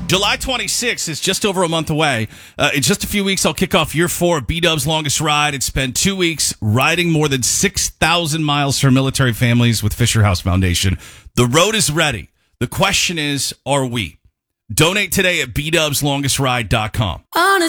July 26th is just over a month away. In just a few weeks, I'll kick off year 4 of B-Dub's longest ride and spend 2 weeks riding more than 6,000 miles for military families with Fisher House Foundation. The road is ready. The question is, are we? Donate today at bdubslongestride.com. On a